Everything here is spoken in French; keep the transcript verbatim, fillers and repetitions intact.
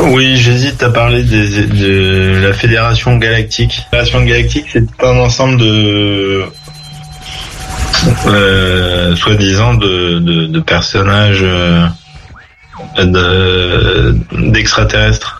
Oui, j'hésite à parler des, de la Fédération Galactique. La Fédération Galactique, c'est un ensemble de, euh, soi-disant, de, de, de personnages euh, de, d'extraterrestres.